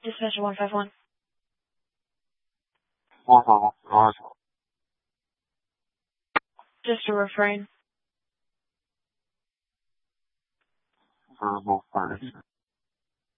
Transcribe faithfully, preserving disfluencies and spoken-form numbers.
Dispatcher one five one. one five one. Alright. Just a refrain. Verbal furniture.